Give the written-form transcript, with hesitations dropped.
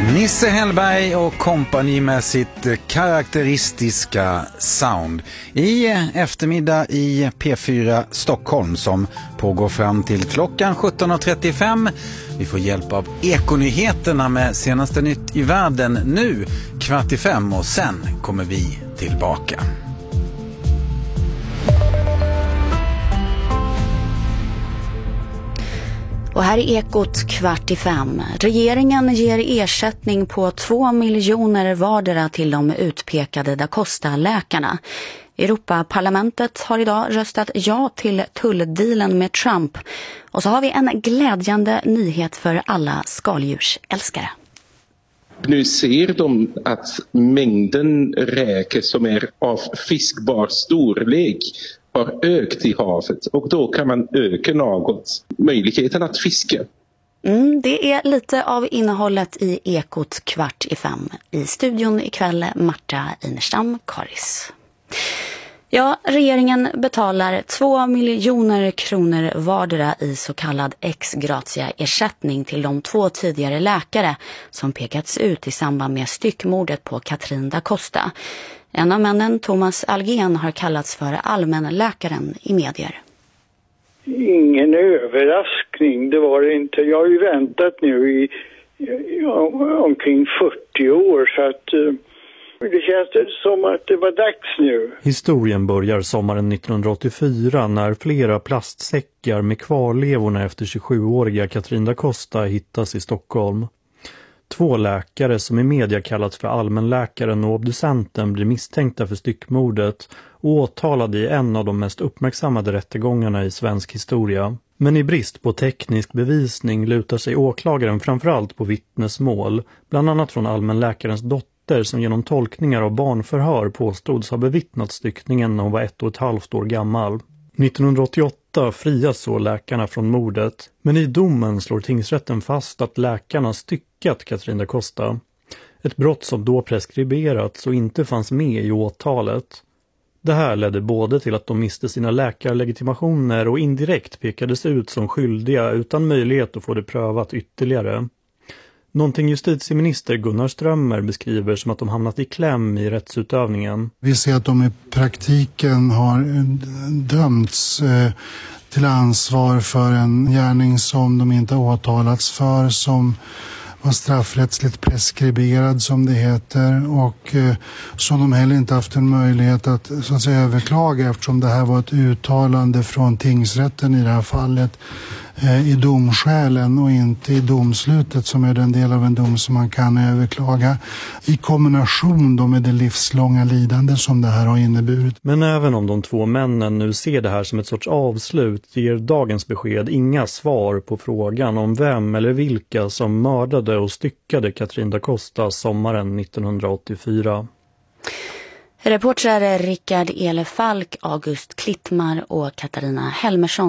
Nisse Hellberg och kompani med sitt karaktäristiska sound i eftermiddag i P4 Stockholm som pågår fram till klockan 17.35. Vi får hjälp av Ekonyheterna med senaste nytt i världen nu 4:45 och sen kommer vi tillbaka. Och här är Ekot 4:45. Regeringen ger ersättning på 2 miljoner vardera till de utpekade Da Costa-läkarna. Europaparlamentet har idag röstat ja till tulldealen med Trump. Och så har vi en glädjande nyhet för alla skaldjursälskare. Nu ser de att mängden räkor som är av fiskbar storlek har ökat i havet och då kan man öka något möjligheten att fiska. Det är lite av innehållet i Ekot 4:45. I studion ikväll Marta Inerstam Karis. Ja, regeringen betalar 2 miljoner kronor vardera i så kallad ex gratia ersättning till de 2 tidigare läkare som pekats ut i samband med styckmordet på Katrin Da Costa. En av männen, Thomas Algen, har kallats för allmänläkaren i medier. Ingen överraskning, det var det inte. Jag har ju väntat nu i omkring 40 år så att det känns som att det var dags nu. Historien börjar sommaren 1984 när flera plastsäckar med kvarlevorna efter 27-åriga Katrin Da Costa hittas i Stockholm. 2 läkare som i media kallats för allmänläkaren och obducenten blir misstänkta för styckmordet och åtalade i en av de mest uppmärksammade rättegångarna i svensk historia. Men i brist på teknisk bevisning lutar sig åklagaren framförallt på vittnesmål, bland annat från allmänläkarens dotter som genom tolkningar av barnförhör påstods ha bevittnat styckningen när hon var 1,5 år gammal. 1988 frias så läkarna från mordet, men i domen slår tingsrätten fast att läkarna styckat Katrin Da Costa. Ett brott som då preskriberats och inte fanns med i åtalet. Det här ledde både till att de miste sina läkarlegitimationer och indirekt pekades ut som skyldiga utan möjlighet att få det prövat ytterligare. Någonting justitieminister Gunnar Strömmer beskriver som att de hamnat i kläm i rättsutövningen. Vi ser att de i praktiken har dömts till ansvar för en gärning som de inte åtalats för, som var straffrättsligt preskriberad som det heter och som de heller inte haft en möjlighet att så att säga överklaga eftersom det här var ett uttalande från tingsrätten i det här fallet i domskälen och inte i domslutet som är den del av en dom som man kan överklaga i kombination då med det livslånga lidande som det här har inneburit. Men även om de 2 männen nu ser det här som ett sorts avslut ger dagens besked inga svar på frågan om vem eller vilka som mördade och styckade Katrin Da Costa sommaren 1984. Reportrar Rickard Elefalk, August Klittmar och Katarina Helmersson